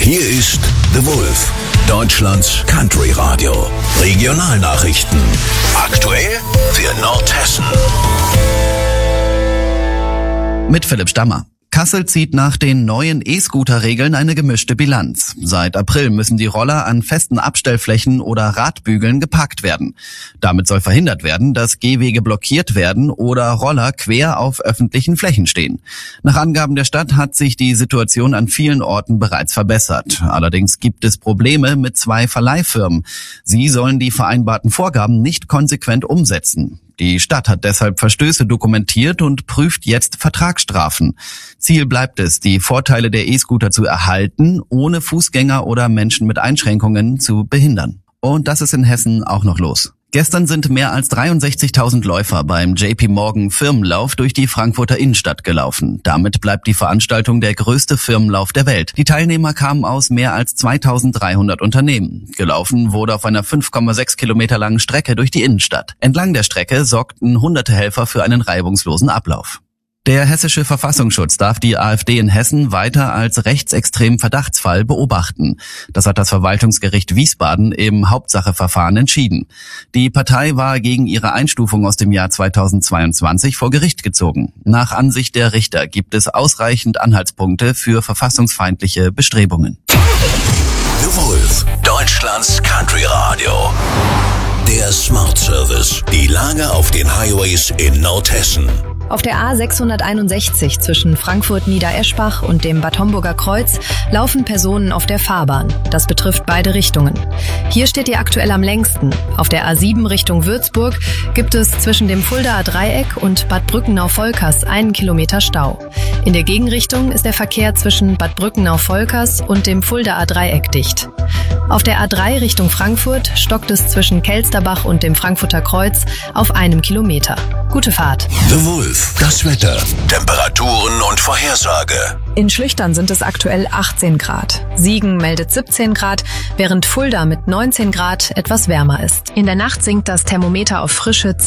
Hier ist The Wolf, Deutschlands Country Radio. Regionalnachrichten. Aktuell für Nordhessen. Mit Philipp Stammer. Kassel zieht nach den neuen E-Scooter-Regeln eine gemischte Bilanz. Seit April müssen die Roller an festen Abstellflächen oder Radbügeln geparkt werden. Damit soll verhindert werden, dass Gehwege blockiert werden oder Roller quer auf öffentlichen Flächen stehen. Nach Angaben der Stadt hat sich die Situation an vielen Orten bereits verbessert. Allerdings gibt es Probleme mit 2 Verleihfirmen. Sie sollen die vereinbarten Vorgaben nicht konsequent umsetzen. Die Stadt hat deshalb Verstöße dokumentiert und prüft jetzt Vertragsstrafen. Ziel bleibt es, die Vorteile der E-Scooter zu erhalten, ohne Fußgänger oder Menschen mit Einschränkungen zu behindern. Und das ist in Hessen auch noch los. Gestern sind mehr als 63.000 Läufer beim JP Morgan Firmenlauf durch die Frankfurter Innenstadt gelaufen. Damit bleibt die Veranstaltung der größte Firmenlauf der Welt. Die Teilnehmer kamen aus mehr als 2.300 Unternehmen. Gelaufen wurde auf einer 5,6 Kilometer langen Strecke durch die Innenstadt. Entlang der Strecke sorgten hunderte Helfer für einen reibungslosen Ablauf. Der hessische Verfassungsschutz darf die AfD in Hessen weiter als rechtsextremen Verdachtsfall beobachten. Das hat das Verwaltungsgericht Wiesbaden im Hauptsacheverfahren entschieden. Die Partei war gegen ihre Einstufung aus dem Jahr 2022 vor Gericht gezogen. Nach Ansicht der Richter gibt es ausreichend Anhaltspunkte für verfassungsfeindliche Bestrebungen. The Wolf, Deutschlands Country Radio. Der Smart Service. Die Lage auf den Highways in Nordhessen. Auf der A661 zwischen Frankfurt-Niedereschbach und dem Bad Homburger Kreuz laufen Personen auf der Fahrbahn. Das betrifft beide Richtungen. Hier steht ihr aktuell am längsten. Auf der A7 Richtung Würzburg gibt es zwischen dem Fuldaer Dreieck und Bad Brückenau-Volkers 1 Kilometer Stau. In der Gegenrichtung ist der Verkehr zwischen Bad Brückenau-Volkers und dem Fuldaer Dreieck dicht. Auf der A3 Richtung Frankfurt stockt es zwischen Kelsterbach und dem Frankfurter Kreuz auf 1 Kilometer. Gute Fahrt. The Wolf, das Wetter, Temperaturen und Vorhersage. In Schlüchtern sind es aktuell 18 Grad. Siegen meldet 17 Grad, während Fulda mit 19 Grad etwas wärmer ist. In der Nacht sinkt das Thermometer auf frische